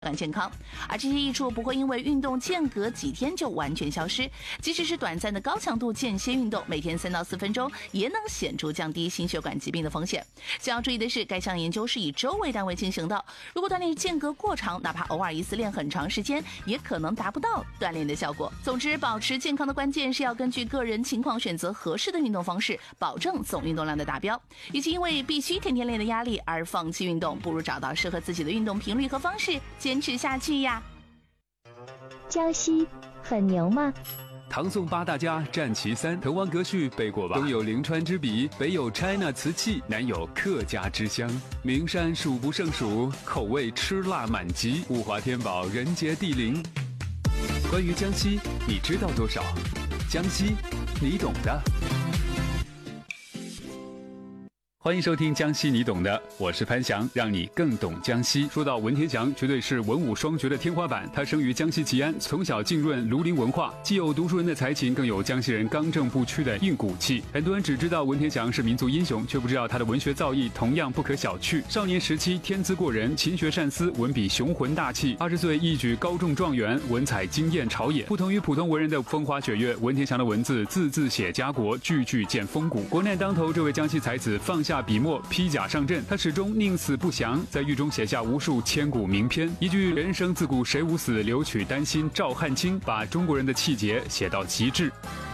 很健康，而这些益处不会因为运动间隔几天就完全消失，即使是短暂的高强度间歇运动，每天3到4分钟，也能显著降低心血管疾病的风险。需要注意的是，该项研究是以周为单位进行的，如果锻炼间隔过长，哪怕偶尔一次练很长时间，也可能达不到锻炼的效果。总之，保持健康的关键是要根据个人情况选择合适的运动方式，保证总运动量的达标。与其因为必须天天练的压力而放弃运动，不如找到适合自己的运动频率和方式，坚持下去呀。 江西很牛吗？ 唐宋八大家占其3，滕王阁序背过吧？东有临川之笔，北有 China 瓷器，南有客家之乡。名山数不胜数，口味吃辣满级，物华天宝，人杰地灵。关于江西，你知道多少？江西，你懂的。欢迎收听江西你懂的，我是潘翔，让你更懂江西。说到文天祥，绝对是文武双绝的天花板。他生于江西吉安，从小浸润庐陵文化，既有读书人的才情，更有江西人刚正不屈的硬骨气。很多人只知道文天祥是民族英雄，却不知道他的文学造诣同样不可小觑。少年时期天资过人，勤学善思，文笔雄浑大气。20岁一举高中状元，文采惊艳朝野。不同于普通文人的风花雪月，文天祥的文字字字写家国，句句见风骨。国难当头，这位江西才子放下笔墨，披甲上阵，他始终宁死不降，在狱中写下无数千古名篇。一句人生自古谁无死，留取丹心照汗青，把中国人的气节写到极致。